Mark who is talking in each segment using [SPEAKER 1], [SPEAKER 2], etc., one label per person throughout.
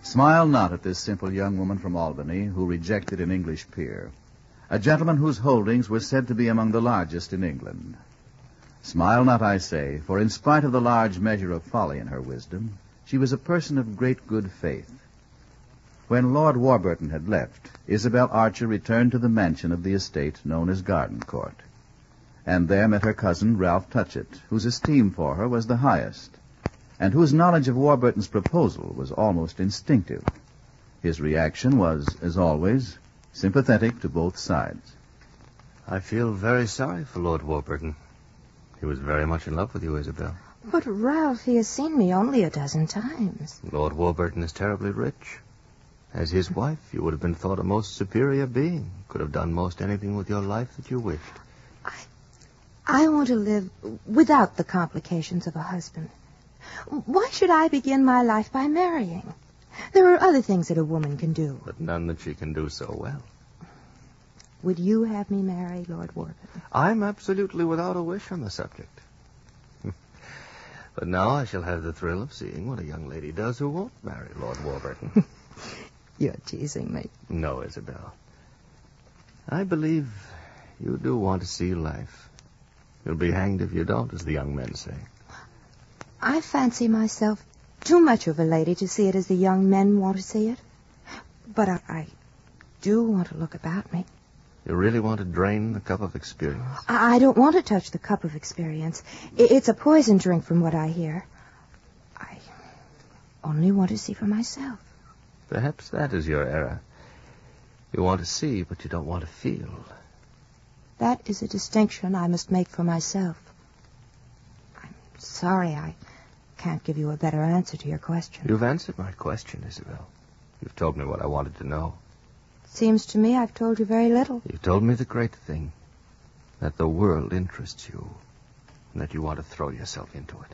[SPEAKER 1] Smile not at this simple young woman from Albany who rejected an English peer, a gentleman whose holdings were said to be among the largest in England. Smile not, I say, for in spite of the large measure of folly in her wisdom, she was a person of great good faith. When Lord Warburton had left, Isabel Archer returned to the mansion of the estate known as Gardencourt, and there met her cousin Ralph Touchett, whose esteem for her was the highest, and whose knowledge of Warburton's proposal was almost instinctive. His reaction was, as always, sympathetic to both sides.
[SPEAKER 2] I feel very sorry for Lord Warburton. He was very much in love with you, Isabel.
[SPEAKER 3] But, Ralph, he has seen me only a dozen times.
[SPEAKER 2] Lord Warburton is terribly rich. As his wife, you would have been thought a most superior being. Could have done most anything with your life that you wished.
[SPEAKER 3] I want to live without the complications of a husband. Why should I begin my life by marrying? There are other things that a woman can do.
[SPEAKER 2] But none that she can do so well.
[SPEAKER 3] Would you have me marry Lord Warburton?
[SPEAKER 2] I'm absolutely without a wish on the subject. But now I shall have the thrill of seeing what a young lady does who won't marry Lord Warburton.
[SPEAKER 3] You're teasing me.
[SPEAKER 2] No, Isabel. I believe you do want to see life. You'll be hanged if you don't, as the young men say.
[SPEAKER 3] I fancy myself too much of a lady to see it as the young men want to see it. But I do want to look about me.
[SPEAKER 2] You really want to drain the cup of experience?
[SPEAKER 3] I don't want to touch the cup of experience. It's a poison drink from what I hear. I only want to see for myself.
[SPEAKER 2] Perhaps that is your error. You want to see, but you don't want to feel.
[SPEAKER 3] That is a distinction I must make for myself. I'm sorry I can't give you a better answer to your question.
[SPEAKER 2] You've answered my question, Isabel. You've told me what I wanted to know.
[SPEAKER 3] Seems to me I've told you very little.
[SPEAKER 2] You've told me the great thing, that the world interests you, and that you want to throw yourself into it.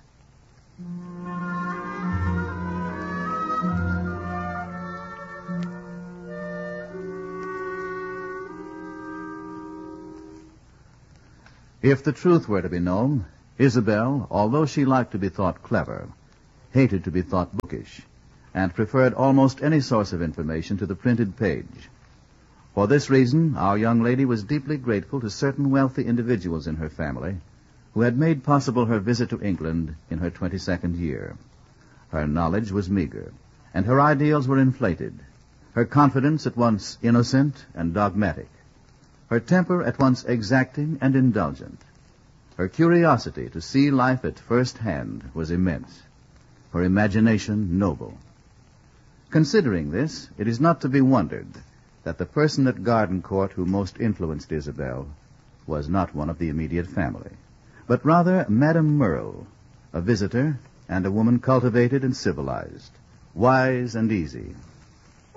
[SPEAKER 1] If the truth were to be known, Isabel, although she liked to be thought clever, hated to be thought bookish, and preferred almost any source of information to the printed page. For this reason, our young lady was deeply grateful to certain wealthy individuals in her family who had made possible her visit to England in her 22nd year. Her knowledge was meager, and her ideals were inflated, her confidence at once innocent and dogmatic, her temper at once exacting and indulgent. Her curiosity to see life at first hand was immense, her imagination noble. Considering this, it is not to be wondered that the person at Gardencourt who most influenced Isabel was not one of the immediate family, but rather Madame Merle, a visitor and a woman cultivated and civilized, wise and easy,